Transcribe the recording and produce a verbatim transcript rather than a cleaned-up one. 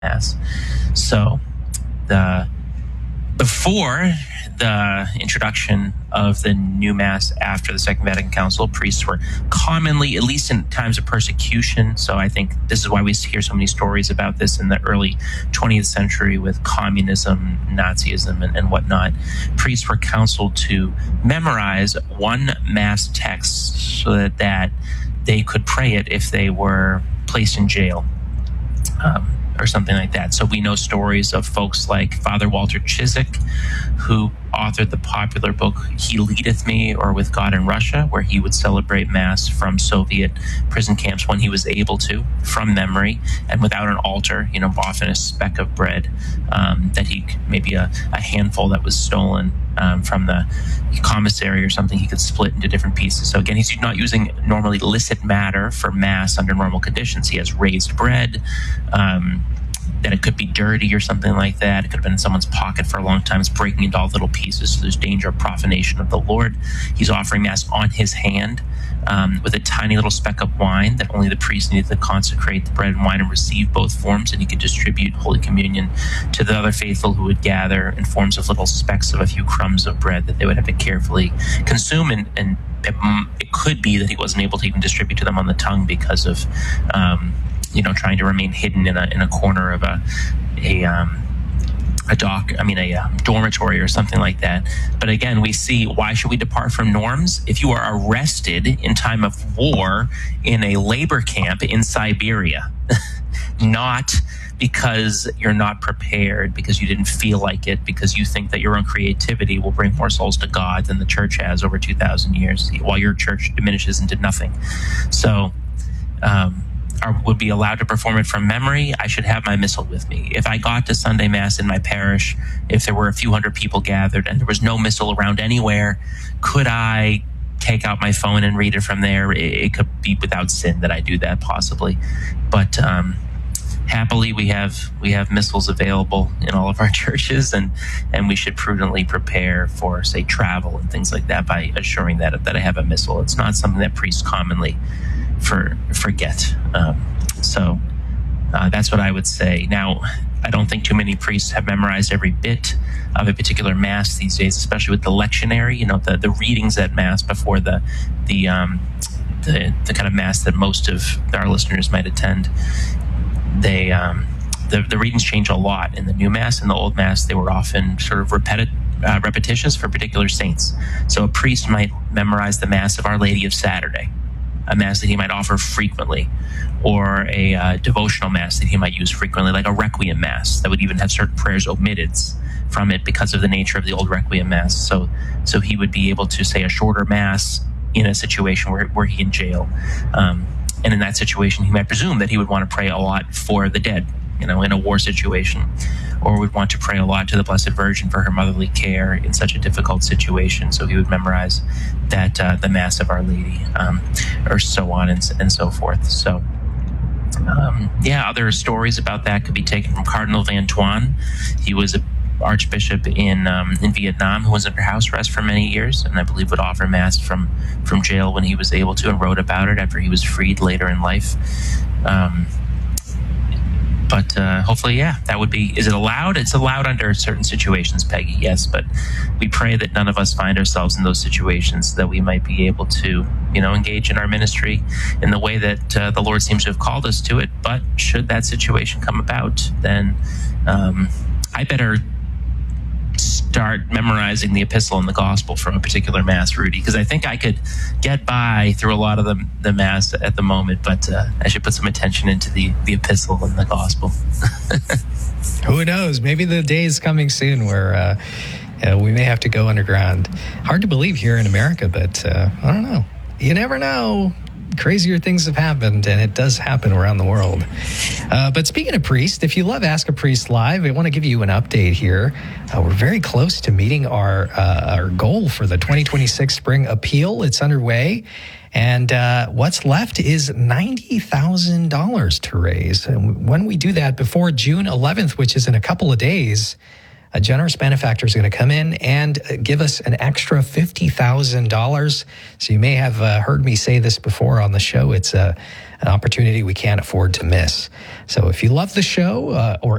Mass. So the before the introduction of the new Mass after the Second Vatican Council, priests were commonly, at least in times of persecution, so I think this is why we hear so many stories about this in the early twentieth century with communism, Nazism, and, and whatnot. Priests were counseled to memorize one Mass text so that, that they could pray it if they were placed in jail. Um, or something like that. So we know stories of folks like Father Walter Chiswick, who authored the popular book He Leadeth Me, or With God in Russia, where he would celebrate Mass from Soviet prison camps when he was able to, from memory, and without an altar, you know, often a speck of bread um, that he, maybe a, a handful that was stolen um, from the commissary or something, he could split into different pieces. So again, he's not using normally licit matter for Mass under normal conditions. He has raised bread, um, that it could be dirty or something like that. It could have been in someone's pocket for a long time. It's breaking into all little pieces, so there's danger of profanation of the Lord. He's offering Mass on his hand um, with a tiny little speck of wine that only the priest needed to consecrate the bread and wine and receive both forms, and he could distribute Holy Communion to the other faithful who would gather in forms of little specks of a few crumbs of bread that they would have to carefully consume, and, and it, it could be that he wasn't able to even distribute to them on the tongue because of um, you know, trying to remain hidden in a in a corner of a a um, a dock, I mean a uh, dormitory or something like that. But again, we see, why should we depart from norms? If you are arrested in time of war in a labor camp in Siberia, not because you're not prepared, because you didn't feel like it, because you think that your own creativity will bring more souls to God than the church has over two thousand years, while your church diminishes into nothing. So, um, Are, would be allowed to perform it from memory, I should have my missal with me. If I got to Sunday Mass in my parish, if there were a few hundred people gathered and there was no missal around anywhere, could I take out my phone and read it from there? It, it could be without sin that I do that, possibly. But um, happily, we have we have missals available in all of our churches, and, and we should prudently prepare for, say, travel and things like that by assuring that, that I have a missal. It's not something that priests commonly for forget. Um, so uh, that's what I would say. Now, I don't think too many priests have memorized every bit of a particular Mass these days, especially with the lectionary, you know, the, the readings at Mass before the the, um, the the kind of Mass that most of our listeners might attend. They um, the, the readings change a lot. In the new Mass and the old Mass, they were often sort of repetitive, uh, repetitious for particular saints. So a priest might memorize the Mass of Our Lady of Saturday, a Mass that he might offer frequently, or a uh, devotional Mass that he might use frequently, like a Requiem Mass that would even have certain prayers omitted from it because of the nature of the old Requiem Mass. So so he would be able to say a shorter Mass in a situation where, where he's in jail. Um, and in that situation, he might presume that he would want to pray a lot for the dead, you know, in a war situation, or would want to pray a lot to the Blessed Virgin for her motherly care in such a difficult situation. So he would memorize that uh, the Mass of Our Lady, um, or so on and, and so forth. So, um, yeah, other stories about that could be taken from Cardinal Van Tuan. He was a archbishop in um, in Vietnam who was under house arrest for many years, and I believe would offer Mass from from jail when he was able to, and wrote about it after he was freed later in life. Um, But uh, hopefully, yeah, that would be, is it allowed? It's allowed under certain situations, Peggy, yes. But we pray that none of us find ourselves in those situations, that we might be able to, you know, engage in our ministry in the way that uh, the Lord seems to have called us to it. But should that situation come about, then um, I better start memorizing the epistle and the gospel from a particular Mass, Rudy, because I think I could get by through a lot of the, the Mass at the moment, but uh, I should put some attention into the, the epistle and the gospel. Who knows? Maybe the day is coming soon where uh, uh, we may have to go underground. Hard to believe here in America, but uh, I don't know. You never know. Crazier things have happened, and it does happen around the world. Uh, but speaking of priests, if you love Ask a Priest Live, I want to give you an update here. Uh, we're very close to meeting our uh, our goal for the twenty twenty-six Spring Appeal. It's underway, and uh, what's left is ninety thousand dollars to raise. And when we do that before June eleventh, which is in a couple of days, a generous benefactor is going to come in and give us an extra fifty thousand dollars. So you may have uh, heard me say this before on the show. It's a, an opportunity we can't afford to miss. So if you love the show uh, or